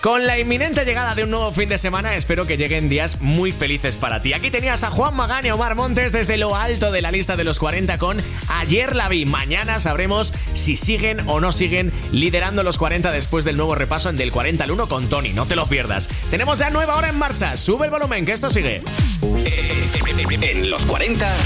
Con la inminente llegada de un nuevo fin de semana, espero que lleguen días muy felices para ti. Aquí tenías a Juan Magán y a Omar Montes desde lo alto de la lista de los 40 con Ayer la vi. Mañana sabremos si siguen o no siguen liderando los 40 después del nuevo repaso en Del 40 al 1 con Tony. No te lo pierdas. Tenemos ya nueva hora en marcha. Sube el volumen, que esto sigue. En los 40